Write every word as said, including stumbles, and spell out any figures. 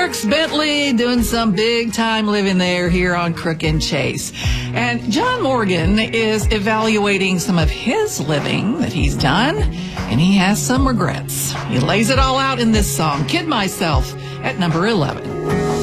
Dierks Bentley doing some big time living there here on Crook and Chase. And John Morgan is evaluating some of his living that he's done, and he has some regrets. He lays it all out in this song, Kid Myself, at number eleven.